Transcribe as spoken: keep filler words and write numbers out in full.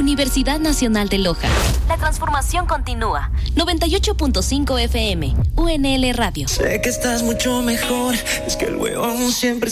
Universidad Nacional de Loja. La transformación continúa. noventa y ocho punto cinco F M, U N L Radio. Sé que estás mucho mejor, es que el huevón siempre